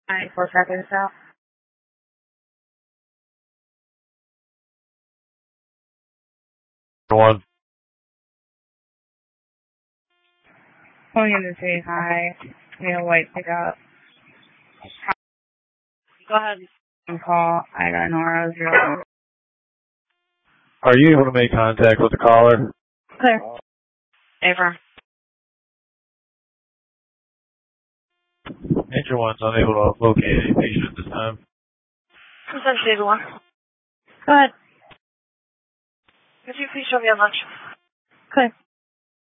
For tracking south. One. Pulling in to say hi. White pickup. Go ahead and call. I got Nora 0. Are you able to make contact with the caller? Clear. Affirm. Major one's unable to locate any patient at this time. Essentially 1. Go ahead. Could you please show me a lunch? Clear.